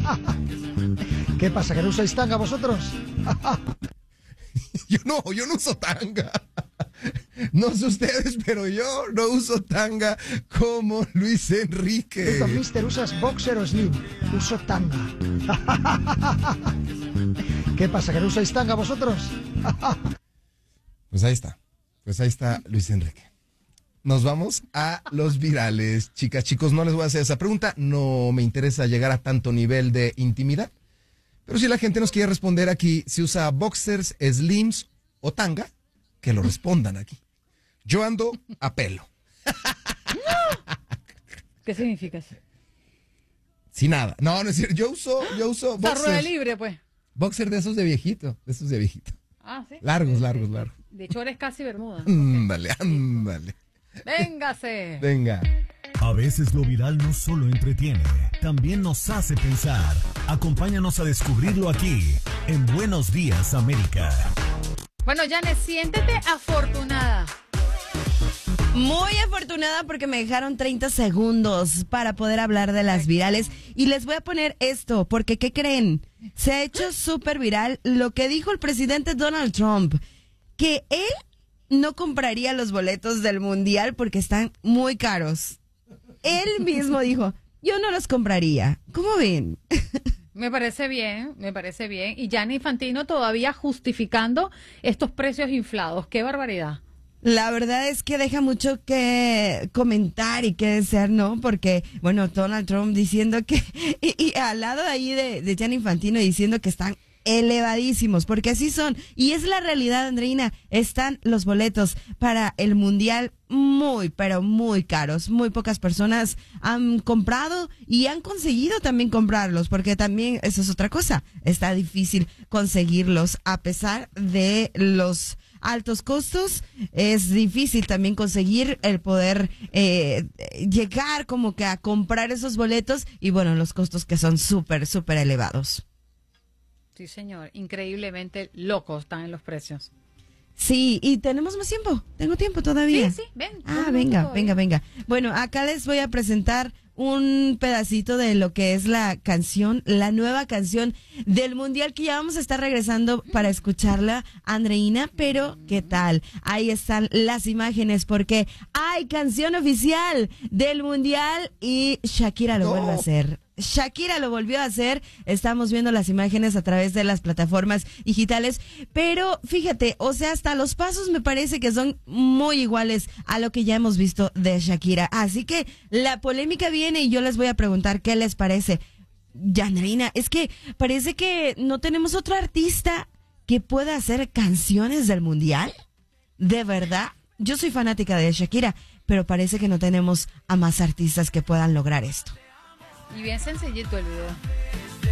¿Qué pasa, que no usáis tanga vosotros? Yo no uso tanga. No sé ustedes, pero yo no uso tanga como Luis Enrique. Tú, mister, ¿usas boxer o slim? Uso tanga. ¿Qué pasa, que no usáis tanga vosotros? Pues ahí está Luis Enrique. Nos vamos a los virales. Chicas, chicos, no les voy a hacer esa pregunta. No me interesa llegar a tanto nivel de intimidad. Pero si la gente nos quiere responder aquí, si usa boxers, slims o tanga, que lo respondan aquí. Yo ando a pelo. ¿Qué significa eso? Sin nada. No es cierto. Yo uso boxers. Rueda libre, pues. Boxer de esos de viejito. Ah, ¿sí? Largos. De hecho, eres casi bermuda. Ándale. Véngase. Venga. A veces lo viral no solo entretiene, también nos hace pensar. Acompáñanos a descubrirlo aquí, en Buenos Días, América. Bueno, Janet, siéntete afortunada. Muy afortunada porque me dejaron 30 segundos para poder hablar de las virales. Y les voy a poner esto, porque ¿qué creen? Se ha hecho súper viral lo que dijo el presidente Donald Trump, que él no compraría los boletos del Mundial porque están muy caros. Él mismo dijo, yo no los compraría. ¿Cómo ven? Me parece bien. Y Gianni Infantino todavía justificando estos precios inflados. ¡Qué barbaridad! La verdad es que deja mucho que comentar y que desear, ¿no? Porque, bueno, Donald Trump diciendo que, y al lado ahí de Gianni Infantino diciendo que están elevadísimos, porque así son. Y es la realidad, Andreina. Están los boletos para el Mundial muy, pero muy caros. Muy pocas personas han comprado y han conseguido también comprarlos, porque también eso es otra cosa. Está difícil conseguirlos a pesar de los altos costos. Es difícil también conseguir el poder llegar como que a comprar esos boletos y bueno, los costos que son súper, súper elevados. Sí, señor. Increíblemente locos están en los precios. Sí, y tenemos más tiempo. Tengo tiempo todavía. Sí, ven. Venga. Bueno, acá les voy a presentar un pedacito de lo que es la canción, la nueva canción del Mundial, que ya vamos a estar regresando para escucharla, Andreina, pero ¿qué tal? Ahí están las imágenes porque hay canción oficial del Mundial y Shakira lo vuelve a hacer. Shakira lo volvió a hacer, estamos viendo las imágenes a través de las plataformas digitales, pero fíjate, o sea, hasta los pasos me parece que son muy iguales a lo que ya hemos visto de Shakira, así que la polémica viene y yo les voy a preguntar qué les parece. Yanrina, es que parece que no tenemos otro artista que pueda hacer canciones del Mundial, ¿de verdad? Yo soy fanática de Shakira, pero parece que no tenemos a más artistas que puedan lograr esto. Y bien sencillito el video.